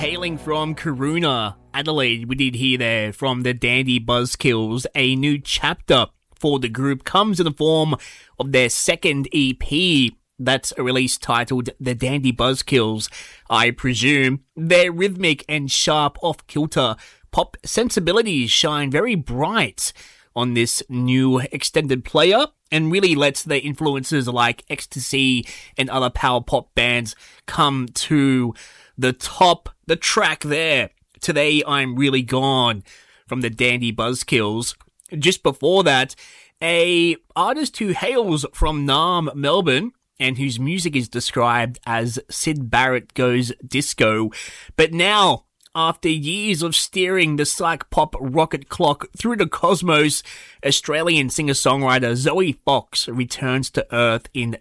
Hailing from Corunna, Adelaide, we did hear there from the Dandy Buzzkills. A new chapter for the group comes in the form of their second EP. That's a release titled The Dandy Buzzkills. I presume their rhythmic and sharp off-kilter pop sensibilities shine very bright on this new extended player and really lets the influences like Ecstasy and other power pop bands come to the top. The track there, Today I'm Really Gone, from the Dandy Buzzkills. Just before that, a artist who hails from Naarm, Melbourne, and whose music is described as Syd Barrett Goes Disco. But now, after years of steering the psych pop rocket clock through the cosmos, Australian singer-songwriter Zoe Fox returns to Earth in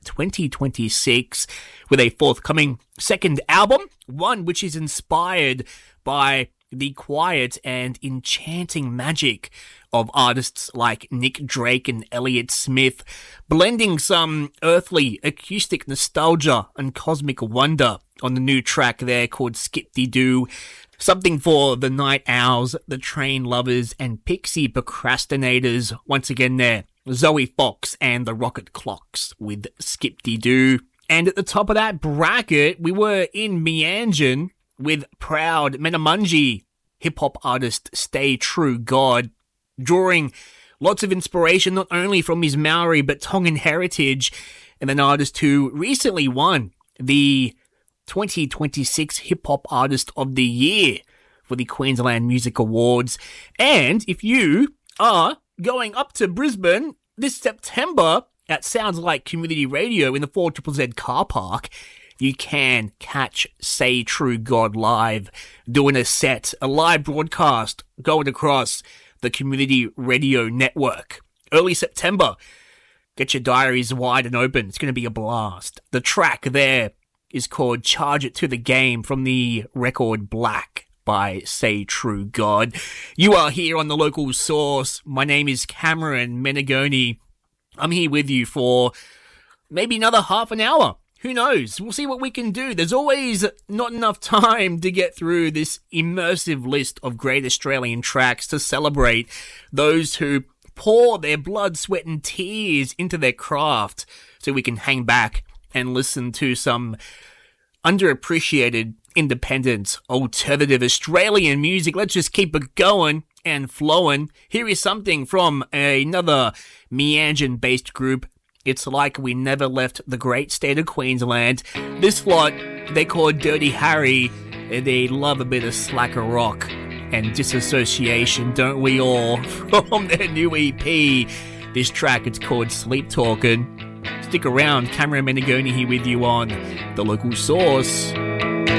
2026 with a forthcoming second album, one which is inspired by the quiet and enchanting magic of artists like Nick Drake and Elliott Smith, blending some earthly acoustic nostalgia and cosmic wonder on the new track there called Skip-de-Doo. Something for the night owls, the train lovers, and pixie procrastinators. Once again there, Zoe Fox and the Rocket Clocks with Skip-de-Doo. And at the top of that bracket, we were in Meanjin with proud Menamunji hip-hop artist Stay True God, drawing lots of inspiration not only from his Maori but Tongan heritage, and an artist who recently won the 2026 Hip Hop Artist of the Year for the Queensland Music Awards. And if you are going up to Brisbane this September at Sounds Like Community Radio in the 4ZZZ car park, you can catch Say True God live, doing a live broadcast going across the Community Radio Network. Early September. Get your diaries wide and open. It's going to be a blast. The track there is called Charge It to the Game from the record Black by Say True God. You are here on The Local Source. My name is Cameron Menegoni. I'm here with you for maybe another half an hour. Who knows? We'll see what we can do. There's always not enough time to get through this immersive list of great Australian tracks to celebrate those who pour their blood, sweat and tears into their craft so we can hang back and listen to some underappreciated, independent, alternative Australian music. Let's just keep it going and flowing. Here is something from another Meanjin-based group. It's like we never left the great state of Queensland. This lot, they call Dirty Harry, and they love a bit of slacker rock and disassociation, don't we all? From their new EP. This track, it's called Sleep Talkin'. Stick around, Cameron Menegoni here with you on The Local Source.